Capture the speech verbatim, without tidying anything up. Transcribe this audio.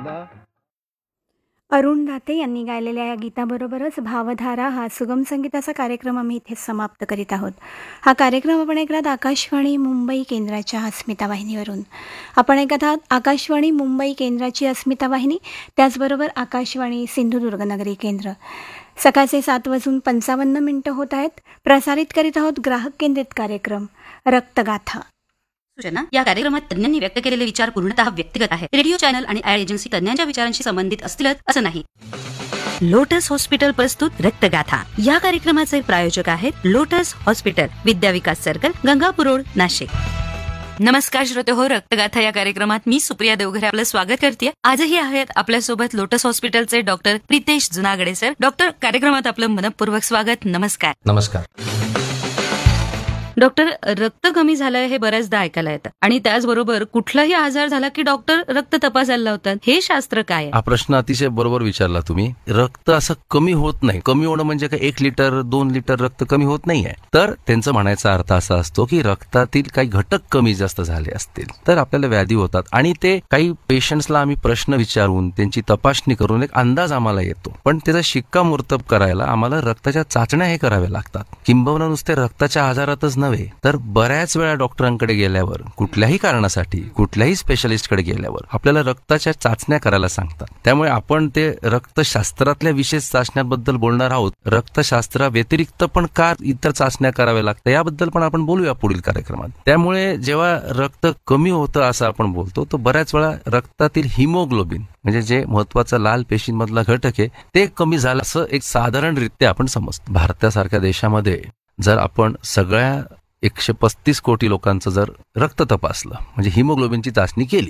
तुला. अरुण दाते यांनी गायलेल्या या गीताबरोबरच भावधारा हा सुगम संगीताचा कार्यक्रम आम्ही इथे समाप्त करीत आहोत. हा कार्यक्रम आपण ऐकलात आकाशवाणी मुंबई केंद्राच्या अस्मिता वाहिनीवरून. आपण ऐकत आहात आकाशवाणी मुंबई केंद्राची अस्मिता वाहिनी, त्याचबरोबर आकाशवाणी सिंधुदुर्गनगरी केंद्र. सकाळचे सात वाजून पंचावन्न मिनिटं होत आहेत. प्रसारित करीत आहोत ग्राहक केंद्रित कार्यक्रम रक्तगाथा. सूचना: या कार्यक्रमात तज्ञांनी व्यक्त केलेले विचार पूर्णतः व्यक्तिगत आहेत. रेडिओ चॅनल आणि ऍड एजन्सी तज्ञांच्या विचारांशी संबंधित असतीलच असं नाही. लोटस हॉस्पिटल प्रस्तुत रक्तगाथा या कार्यक्रमाचे प्रायोजक आहेत लोटस हॉस्पिटल, विद्या विकास सर्कल, गंगापूर रोड, नाशिक. नमस्कार श्रोते हो, रक्तगाथा या कार्यक्रमात मी सुप्रिया देवघरे आपलं स्वागत करते. आजही आहेत आपल्यासोबत लोटस हॉस्पिटलचे डॉक्टर प्रितेश जुनागडे सर. डॉक्टर, कार्यक्रमात आपलं मनपूर्वक स्वागत. नमस्कार. नमस्कार डॉक्टर, रक्त कमी झालंय हे बऱ्याचदा ऐकायला येतं आणि त्याचबरोबर कुठलाही आजार झाला की डॉक्टर रक्त तपासायला लावतात. हे शास्त्र काय आहे? हा प्रश्न अतिशय बरोबर विचारला तुम्ही. रक्त असं कमी होत नाही. कमी होणं म्हणजे काय एक लिटर दोन लिटर रक्त कमी होत नाहीये. तर त्यांचा म्हणायचा अर्थ असा असतो की रक्तातील काही घटक कमी जास्त झाले असतील तर आपल्याला व्याधी होतात आणि ते काही पेशंट्सला आम्ही प्रश्न विचारून त्यांची तपासणी करून एक अंदाज आम्हाला येतो. पण त्याचा शिक्कामोर्तब करायला आम्हाला रक्ताच्या चाचण्या हे कराव्या लागतात. किंबहुना नुसते रक्ताच्या आजारातच नव्हे तर बऱ्याच वेळा डॉक्टरांकडे गेल्यावर कुठल्याही कारणासाठी कुठल्याही स्पेशलिस्टकडे गेल्यावर आपल्याला रक्ताच्या चाचण्या करायला सांगतात. त्यामुळे आपण ते रक्तशास्त्रातल्या विशेष चाचण्याबद्दल बोलणार आहोत. रक्तशास्त्रा व्यतिरिक्त पण का इतर चाचण्या कराव्या लागतात याबद्दल पण आपण बोलूया पुढील कार्यक्रमात. त्यामुळे जेव्हा रक्त कमी होतं असं आपण बोलतो तर बऱ्याच वेळा रक्तातील हिमोग्लोबिन म्हणजे जे महत्वाचा लाल पेशींमधला घटक आहे ते कमी झालं असं एक साधारणरित्या आपण समजतो. भारतासारख्या देशामध्ये जर आपण सगळ्या एकशे पस्तीस कोटी लोकांचं जर रक्त तपासलं म्हणजे हिमोग्लोबिनची चाचणी केली